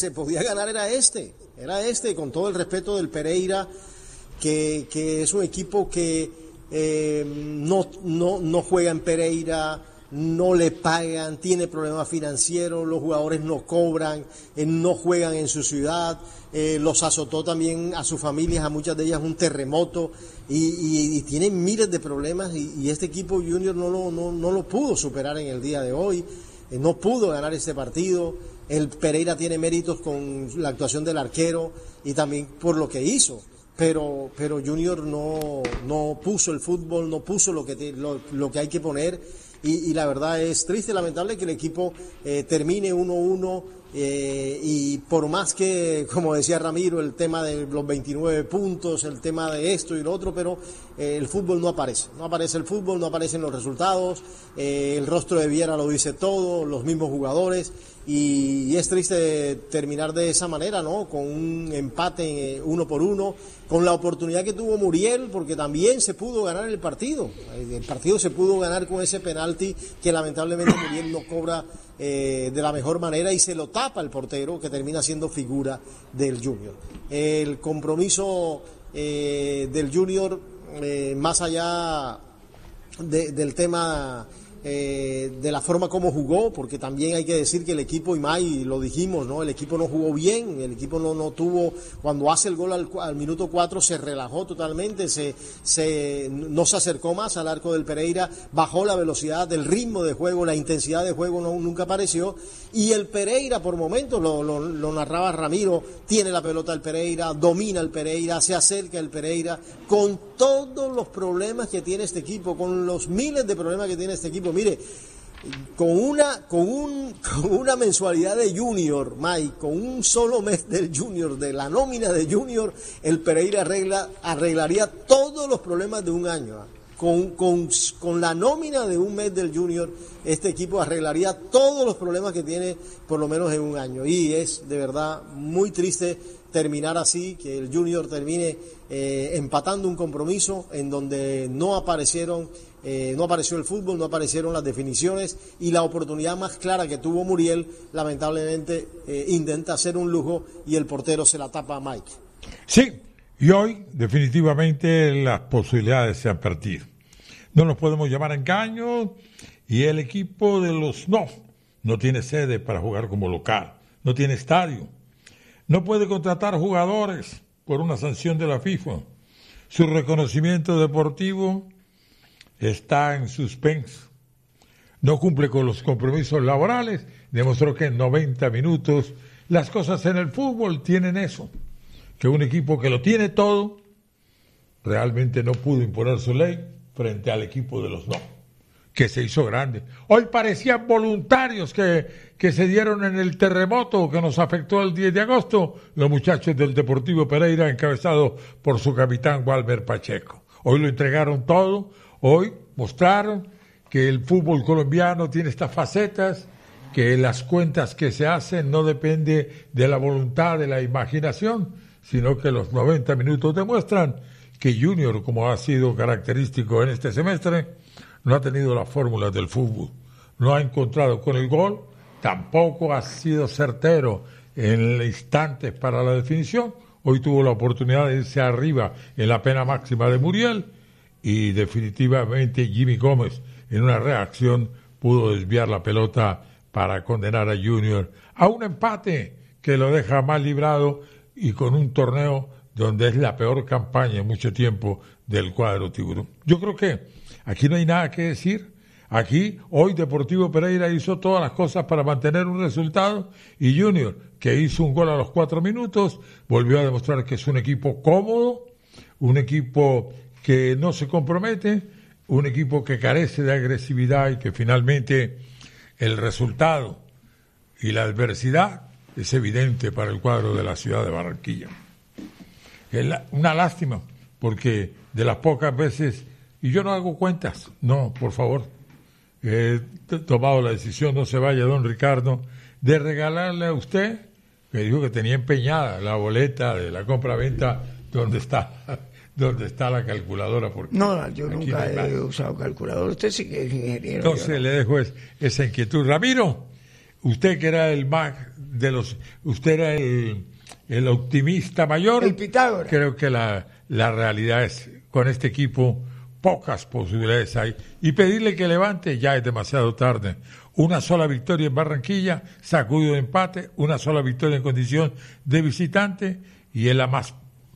se podía ganar era este, con todo el respeto del Pereira, que es un equipo que no juega en Pereira, no le pagan, tiene problemas financieros, los jugadores no cobran, no juegan en su ciudad, los azotó también a sus familias, a muchas de ellas un terremoto, y tienen miles de problemas, y este equipo Junior no lo pudo superar en el día de hoy, no pudo ganar este partido. El Pereira tiene méritos con la actuación del arquero y también por lo que hizo, pero Junior no puso el fútbol, no puso lo que hay que poner, y la verdad es triste y lamentable que el equipo termine 1-1, y por más que, como decía Ramiro, el tema de los 29 puntos, el tema de esto y lo otro, pero el fútbol no aparece el fútbol, no aparecen los resultados, el rostro de Viera lo dice todo, los mismos jugadores, y es triste terminar de esa manera, ¿no? Con un empate 1-1, con la oportunidad que tuvo Muriel, porque también se pudo ganar el partido se pudo ganar con ese penalti que lamentablemente Muriel no cobra de la mejor manera y se lo tapa el portero, que termina siendo figura del Junior. El compromiso del Junior, más allá del tema de la forma como jugó, porque también hay que decir que el equipo, y lo dijimos, ¿no? El equipo no jugó bien, el equipo no tuvo, cuando hace el gol al minuto 4 se relajó totalmente, no se acercó más al arco del Pereira, bajó la velocidad del ritmo de juego, la intensidad de juego nunca apareció, y el Pereira por momentos, lo narraba Ramiro, tiene la pelota el Pereira, domina el Pereira, se acerca el Pereira, con todos los problemas que tiene este equipo, con los miles de problemas que tiene este equipo. Mire, con una mensualidad de Junior, Mike, con un solo mes del Junior, de la nómina de Junior, el Pereira arreglaría todos los problemas de un año. Con la nómina de un mes del Junior, este equipo arreglaría todos los problemas que tiene, por lo menos en un año. Y es de verdad muy triste terminar así, que el Junior termine empatando un compromiso en donde no apareció el fútbol, no aparecieron las definiciones, y la oportunidad más clara que tuvo Muriel, lamentablemente intenta hacer un lujo y el portero se la tapa a Mike. Sí, y hoy definitivamente las posibilidades se han perdido. No nos podemos llamar a engaño, y el equipo de los no tiene sede para jugar como local, no tiene estadio, no puede contratar jugadores por una sanción de la FIFA. Su reconocimiento deportivo está en suspenso. No cumple con los compromisos laborales. Demostró que en 90 minutos las cosas en el fútbol tienen eso, que un equipo que lo tiene todo realmente no pudo imponer su ley frente al equipo de los que se hizo grande. Hoy parecían voluntarios que se dieron en el terremoto que nos afectó el 10 de agosto, los muchachos del Deportivo Pereira, encabezados por su capitán Walmer Pacheco. Hoy lo entregaron todo, hoy mostraron que el fútbol colombiano tiene estas facetas, que las cuentas que se hacen no depende de la voluntad, de la imaginación, sino que los 90 minutos demuestran que Junior, como ha sido característico en este semestre, no ha tenido las fórmulas del fútbol, no ha encontrado con el gol, tampoco ha sido certero en el instante para la definición. Hoy tuvo la oportunidad de irse arriba en la pena máxima de Muriel, y definitivamente Jimmy Gómez, en una reacción, pudo desviar la pelota para condenar a Junior a un empate que lo deja mal librado, y con un torneo donde es la peor campaña en mucho tiempo del cuadro tiburón. Yo creo que aquí no hay nada que decir. Aquí, hoy Deportivo Pereira hizo todas las cosas para mantener un resultado, y Junior, que hizo un gol a los 4 minutos, volvió a demostrar que es un equipo cómodo, un equipo que no se compromete, un equipo que carece de agresividad, y que finalmente el resultado y la adversidad es evidente para el cuadro de la ciudad de Barranquilla. Es una lástima, porque de las pocas veces, y yo no hago cuentas, no, por favor, he tomado la decisión, no se vaya don Ricardo, de regalarle a usted, que dijo que tenía empeñada la boleta de la compra-venta, donde está la calculadora. Porque no, yo nunca he usado calculadora, usted sí que es ingeniero. Entonces le dejo esa inquietud. Ramiro, usted que era el más de los, usted era el optimista mayor. El Pitágoras. Creo que la realidad es, con este equipo, pocas posibilidades hay. Y pedirle que levante ya es demasiado tarde. Una sola victoria en Barranquilla, sacudido de empate, una sola victoria en condición de visitante, y es la más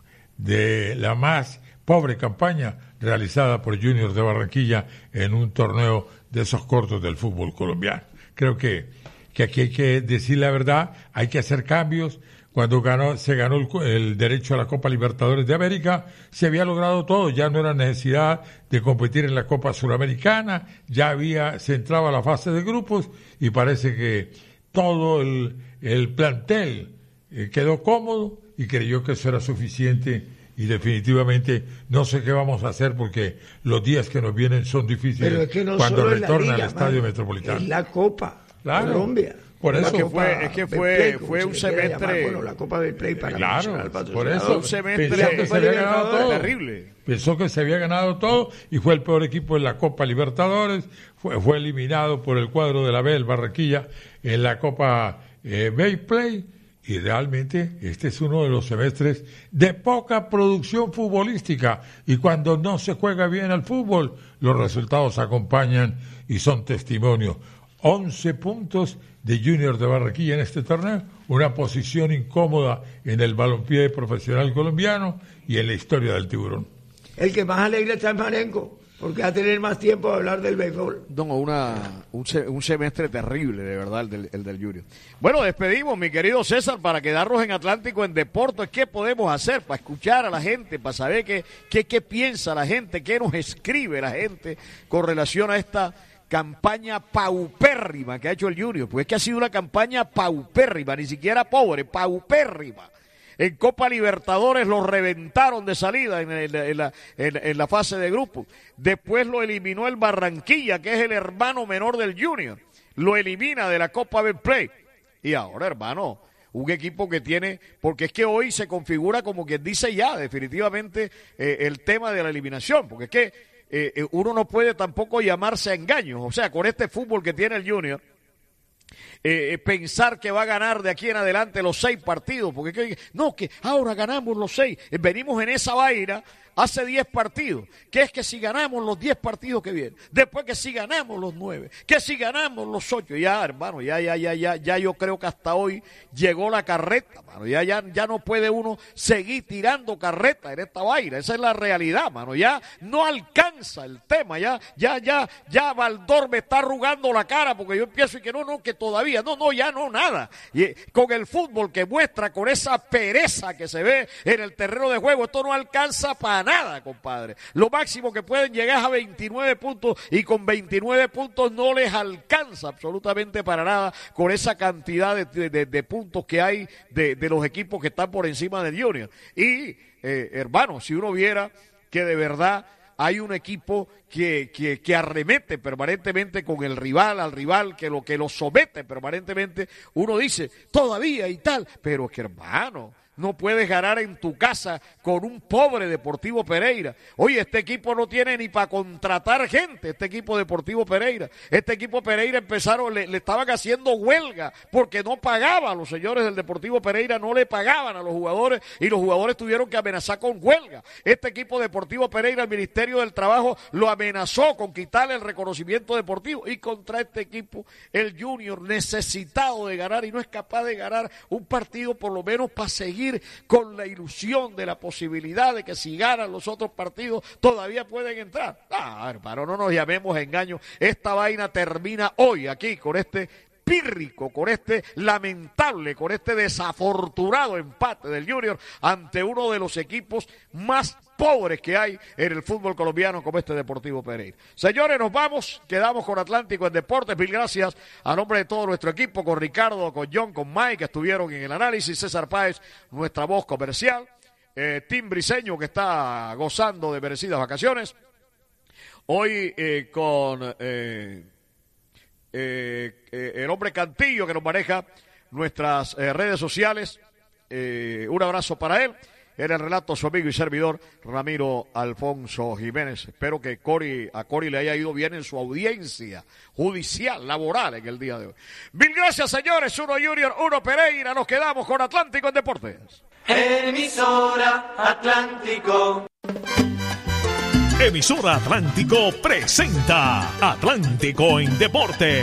pobre campaña realizada por Junior de Barranquilla en un torneo de esos cortos del fútbol colombiano. Creo que aquí hay que decir la verdad, hay que hacer cambios. Cuando se ganó el derecho a la Copa Libertadores de América, se había logrado todo, ya no era necesidad de competir en la Copa Suramericana, se entraba a la fase de grupos, y parece que todo el plantel quedó cómodo y creyó que eso era suficiente, y definitivamente no sé qué vamos a hacer porque los días que nos vienen son difíciles. Pero es que no cuando solo retorna al Estadio Metropolitano. Es la Copa Colombia. Por eso fue un semestre. Bueno, la Copa del Play para claro, por eso un semestre pensó que se había ganado todo. Terrible. Pensó que se había ganado todo y fue el peor equipo en la Copa Libertadores. Fue eliminado por el cuadro de la B, el Barranquilla, en la Copa Bay Play. Y realmente este es uno de los semestres de poca producción futbolística. Y cuando no se juega bien al fútbol, los resultados acompañan y son testimonio. 11 puntos de Junior de Barranquilla en este torneo, una posición incómoda en el balompié profesional colombiano y en la historia del tiburón. El que más alegre está en Marenco, porque va a tener más tiempo de hablar del béisbol. No, un semestre terrible, de verdad, el del Junior. Bueno, despedimos, mi querido César, para quedarnos en Atlántico en Deportes. ¿Qué podemos hacer para escuchar a la gente, para saber qué piensa la gente, qué nos escribe la gente con relación a esta campaña paupérrima que ha hecho el Junior? Pues es que ha sido una campaña paupérrima, ni siquiera pobre, paupérrima. En Copa Libertadores lo reventaron de salida en la fase de grupos. Después lo eliminó el Barranquilla, que es el hermano menor del Junior. Lo elimina de la Copa Betplay. Y ahora, hermano, un equipo que tiene, porque es que hoy se configura como quien dice ya definitivamente el tema de la eliminación, porque es que uno no puede tampoco llamarse a engaños. O sea, con este fútbol que tiene el Junior, pensar que va a ganar de aquí en adelante los 6 partidos, porque que ahora ganamos los 6, venimos en esa vaina hace 10 partidos, que es que si ganamos los 10 partidos que vienen, después que si ganamos los 9, que si ganamos los 8, ya hermano, ya yo creo que hasta hoy llegó la carreta, mano, ya no puede uno seguir tirando carreta en esta vaina, esa es la realidad, mano, ya no alcanza el tema, ya Baldor me está arrugando la cara, porque yo empiezo y que que todavía, ya no, nada, y con el fútbol que muestra, con esa pereza que se ve en el terreno de juego, esto no alcanza para nada, compadre. Lo máximo que pueden llegar es a 29 puntos y con 29 puntos no les alcanza absolutamente para nada con esa cantidad de puntos que hay de los equipos que están por encima del Junior. Y, hermano, si uno viera que de verdad hay un equipo que arremete permanentemente con el rival, al rival que lo somete permanentemente, uno dice, todavía y tal, pero es que hermano, no puedes ganar en tu casa con un pobre Deportivo Pereira. Oye, este equipo no tiene ni para contratar gente, este equipo Deportivo Pereira. Este equipo Pereira le estaban haciendo huelga porque no pagaban, los señores del Deportivo Pereira no le pagaban a los jugadores y los jugadores tuvieron que amenazar con huelga. Este equipo Deportivo Pereira, el Ministerio del Trabajo lo amenazó con quitarle el reconocimiento deportivo, y contra este equipo el Junior, necesitado de ganar y no es capaz de ganar un partido por lo menos para seguir con la ilusión de la posibilidad de que si ganan los otros partidos todavía pueden entrar. Hermano, no nos llamemos engaños. Esta vaina termina hoy aquí con este pírrico, con este lamentable, con este desafortunado empate del Junior ante uno de los equipos más pobres que hay en el fútbol colombiano como este Deportivo Pereira. Señores, nos vamos, quedamos con Atlántico en Deportes. Mil gracias a nombre de todo nuestro equipo, con Ricardo, con John, con Mike, que estuvieron en el análisis, César Páez, nuestra voz comercial, Tim Briseño, que está gozando de merecidas vacaciones. Hoy con el hombre Cantillo, que nos maneja nuestras redes sociales. Un abrazo para él. en el relato su amigo y servidor Ramiro Alfonso Jiménez. Espero que a Cori le haya ido bien en su audiencia judicial, laboral en el día de hoy. Mil gracias, señores. Uno Junior, uno Pereira. Nos quedamos con Atlántico en Deportes. Emisora Atlántico. Emisora Atlántico presenta Atlántico en Deporte.